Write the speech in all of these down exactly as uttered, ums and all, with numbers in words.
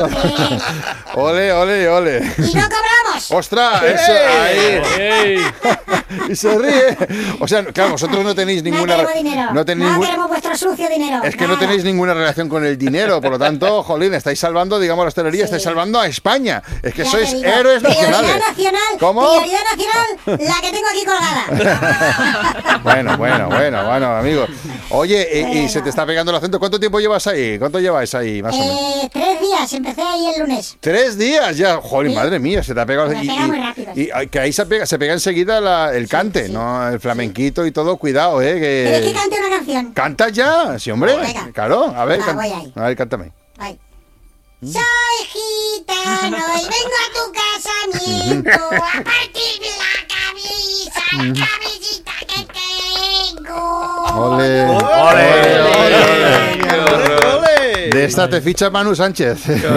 Ole, ole, ole. ¡Y no cobramos! ¡Ostras! Eso, ahí. ¡Ey! Y se ríe. O sea, claro, vosotros no tenéis ninguna... No queremos dinero. No, tenéis no ningún... queremos vuestro sucio dinero. Es que nada. no tenéis ninguna relación con el dinero, por lo tanto, jolín, estáis salvando, digamos, la hostelería, sí. estáis salvando a España. Es que ya sois héroes nacionales. Prioridad nacional. ¿Cómo? Prioridad nacional, la que tengo aquí colgada. Bueno, bueno, bueno, bueno, amigo. Oye, y, y se te está pegando el acento. ¿Cuánto tiempo llevas ahí? ¿Cuánto lleváis ahí, más eh, o menos? Tres días, empecé ahí el lunes. ¿Tres días ya? Jolín, ¿Sí? Madre mía, se te ha pegado... Me y, pega y, muy rápido. Y, y que ahí se pega, se pega enseguida la, el cante, sí, sí. ¿no? El flamenquito y todo, cuidado, ¿eh? Que... ¿Pero es que cante una canción? ¿Cantas ya? Sí, hombre. Venga. Claro, a ver, Va, can... voy ahí. a ver, cántame. Voy. Soy gitano y vengo a tu casamiento a partirme la camisa, cabecita que tengo. ¡Ole! ¡Ole! ¡Ole! ¡Ole! ¡Ole! De esta te ficha Manu Sánchez.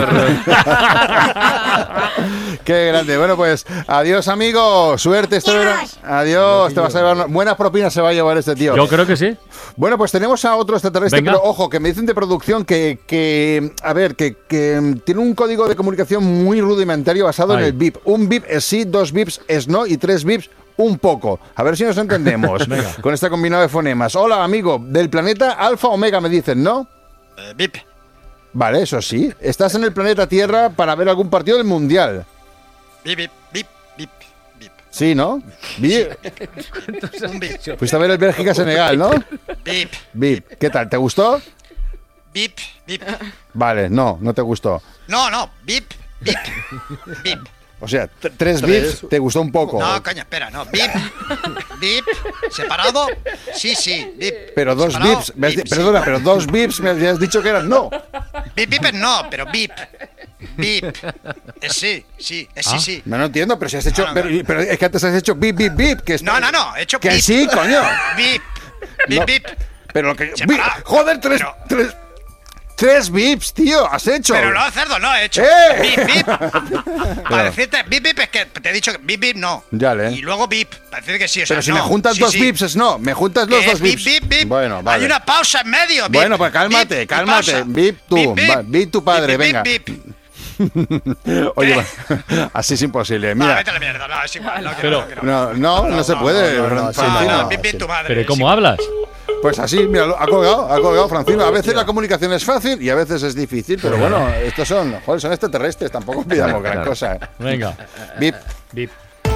Qué grande. Bueno, pues adiós, amigo. Suerte este verano. Adiós. Te vas a llevar buenas propinas, se va a llevar este tío. Yo creo que sí. Bueno, pues tenemos a otro extraterrestre, Venga. pero ojo, que me dicen de producción que, que a ver, que, que tiene un código de comunicación muy rudimentario basado Ay. en el bip. Un bip es sí, dos bips es no y tres bips un poco. A ver si nos entendemos con este combinado de fonemas. Hola, amigo, del planeta Alfa Omega me dicen, ¿no? Eh, bip. Vale, eso sí. Estás en el planeta Tierra para ver algún partido del Mundial. Bip, bip, bip, bip, bip. Sí, ¿no? Bip. Un bip. Fuiste a ver el Bélgica-Senegal, ¿no? Bip. Bip. ¿Qué tal? ¿Te gustó? Bip, bip. Vale, no, no te gustó. No, no, bip, bip, bip. O sea, t- tres bips te gustó un poco. No, coño, espera, no. Bip, bip, separado. Sí, sí, bip. Pero dos separado, bips, me has di- bip, perdona, sí. pero dos bips me habías dicho que eran no. Bip, bip es no, pero bip. Bip. Es sí, sí, es sí, sí. No, no entiendo, pero si has hecho. No, no, pero, no. pero es que antes has hecho bip, bip, bip. Que es- No, no, no, he hecho Que bip. sí, coño. Bip, bip, No, bip. Pero lo que. Se bip, para. joder, tres, Pero- tres. Tres bips, tío, has hecho. Pero no, cerdo, no he hecho. ¡Eh! Bip, bip. Para decirte, bip, bip, es que te he dicho que bip, bip, no. Ya le. Y luego bip, para decir que sí, o sea, Pero si no. me juntas Sí, dos sí. bips es no. Me juntas los Que dos es bip, bips. bip, bip. Bueno, vale. Hay una pausa en medio. Bip, Bueno, pues cálmate, bip y cálmate. pausa. Bip tú, Bip, bip. va, bip tu padre, Bip, venga. bip, bip. Oye, va, así es imposible. Va, Mira. vete a la mierda, no, es igual. No, que Pero- no, que no. No, no, no se puede. no, no, sí, Francino. No, no, no, bip, bip tu madre. Pero ¿cómo sí. hablas? Pues así, mira, lo- ha colgado, ha colgado Francino. A veces la comunicación es fácil y a veces es difícil, pero bueno, estos son, joder, son extraterrestres, tampoco pidamos gran Claro. cosa. Venga. Bip. Bip.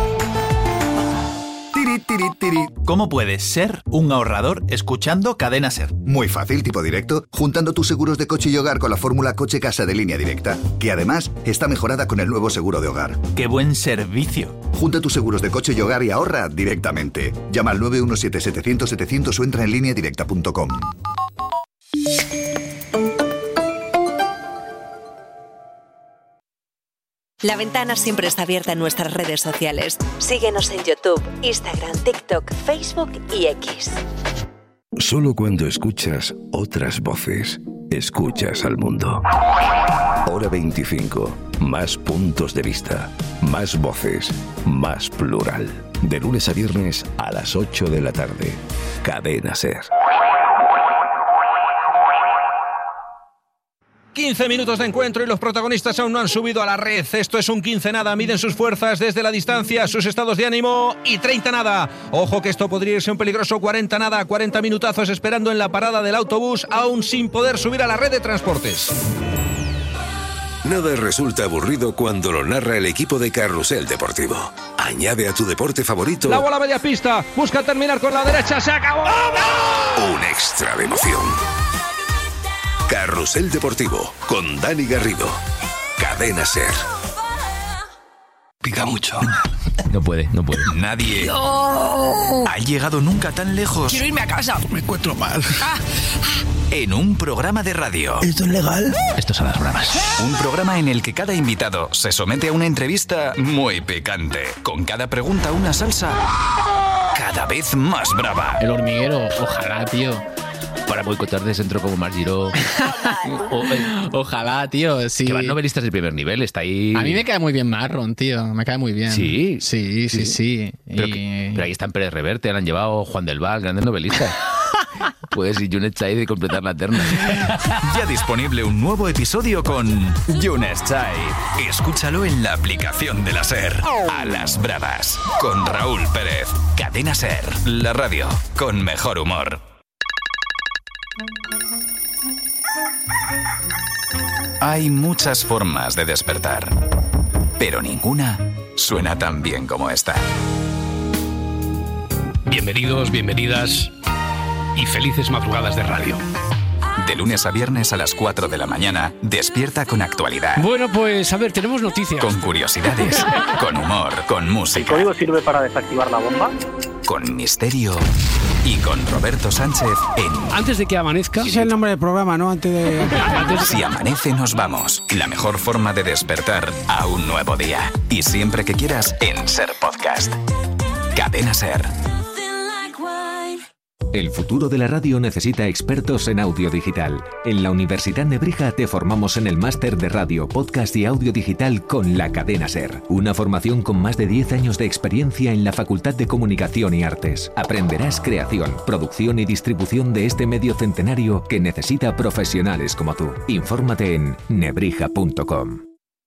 Tiri, tiri, tiri. ¿Cómo puedes ser un ahorrador escuchando Cadena Ser? Muy fácil, tipo directo, juntando tus seguros de coche y hogar con la fórmula coche-casa de Línea Directa, que además está mejorada con el nuevo seguro de hogar. ¡Qué buen servicio! Junta tus seguros de coche y hogar y ahorra directamente. Llama al nueve uno siete setecientos setecientos o entra en línea directa punto com. La Ventana siempre está abierta en nuestras redes sociales. Síguenos en YouTube, Instagram, TikTok, Facebook y X. Solo cuando escuchas otras voces, escuchas al mundo. Hora veinticinco. Más puntos de vista. Más voces. Más plural. De lunes a viernes a las ocho de la tarde. Cadena Ser. quince minutos de encuentro y los protagonistas aún no han subido a la red. Esto es un quince nada. Miden sus fuerzas desde la distancia, sus estados de ánimo y treinta nada. Ojo que esto podría irse un peligroso cuarenta nada. cuarenta minutazos esperando en la parada del autobús, aún sin poder subir a la red de transportes. Nada resulta aburrido cuando lo narra el equipo de Carrusel Deportivo. Añade a tu deporte favorito La bola a media pista. Busca terminar con la derecha. ¡Se acabó! un extra de emoción. Carrusel Deportivo con Dani Garrido. Cadena Ser. Pica mucho. No puede, no puede. Nadie ha llegado nunca tan lejos. Quiero irme a casa. Me encuentro mal. En un programa de radio. ¿Esto es legal? Estos son las bromas. Un programa en el que cada invitado se somete a una entrevista muy picante. Con cada pregunta una salsa cada vez más brava. El hormiguero, ojalá, tío. Para boicotar de centro como Margiró. o, eh, ojalá, tío, sí. Que van novelistas de primer nivel, está ahí. A mí me cae muy bien Marron, tío. Me cae muy bien. Sí. Sí, sí, sí. sí. Pero, y... que, pero ahí están Pérez Reverte, han llevado Juan del Val, grandes novelistas. Puedes ir Yunes Chai de completar la terna. Ya disponible un nuevo episodio con Yunes Chai. Escúchalo en la aplicación de la SER. A las bravas. Con Raúl Pérez. Cadena SER. La radio con mejor humor. Hay muchas formas de despertar, pero ninguna suena tan bien como esta. Bienvenidos, bienvenidas y felices madrugadas de radio. De lunes a viernes a las cuatro de la mañana, despierta con actualidad. Bueno, pues a ver, tenemos noticias. Con curiosidades, con humor, con música. ¿El código sirve para desactivar la bomba? Con misterio y con Roberto Sánchez en... Antes de que amanezca... Ese es el nombre del programa, ¿no? Antes de... Antes de... Si amanece nos vamos. La mejor forma de despertar a un nuevo día. Y siempre que quieras en SER Podcast. Cadena SER. El futuro de la radio necesita expertos en audio digital. En la Universidad Nebrija te formamos en el máster de radio, podcast y audio digital con la Cadena SER. Una formación con más de diez años de experiencia en la Facultad de Comunicación y Artes. Aprenderás creación, producción y distribución de este medio centenario que necesita profesionales como tú. Infórmate en nebrija punto com.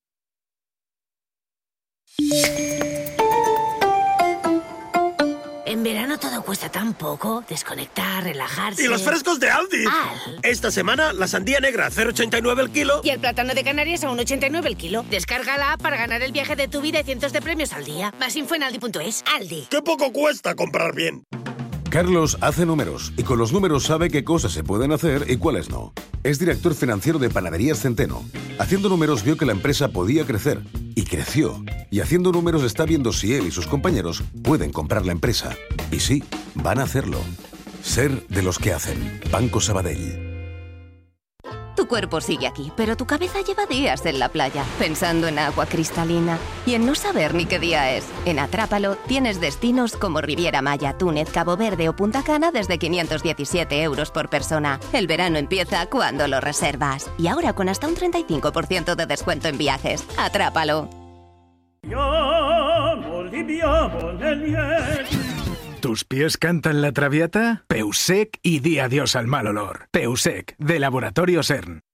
En verano todo cuesta tan poco. Desconectar, relajarse... ¡Y los frescos de Aldi! Al. Esta semana, la sandía negra a cero coma ochenta y nueve el kilo. Y el plátano de Canarias a uno coma ochenta y nueve el kilo. Descarga la app para ganar el viaje de tu vida y cientos de premios al día. Más info en aldi punto es. Aldi. ¡Qué poco cuesta comprar bien! Carlos hace números y con los números sabe qué cosas se pueden hacer y cuáles no. Es director financiero de Panaderías Centeno. Haciendo números vio que la empresa podía crecer y creció. Y haciendo números está viendo si él y sus compañeros pueden comprar la empresa. Y sí, van a hacerlo. Ser de los que hacen. Banco Sabadell. Tu cuerpo sigue aquí, pero tu cabeza lleva días en la playa, pensando en agua cristalina y en no saber ni qué día es. En Atrápalo tienes destinos como Riviera Maya, Túnez, Cabo Verde o Punta Cana desde quinientos diecisiete euros por persona. El verano empieza cuando lo reservas. Y ahora con hasta un treinta y cinco por ciento de descuento en viajes. Atrápalo. ¿Tus pies cantan la traviata? Peusec y di adiós al mal olor. Peusec, de Laboratorio CERN.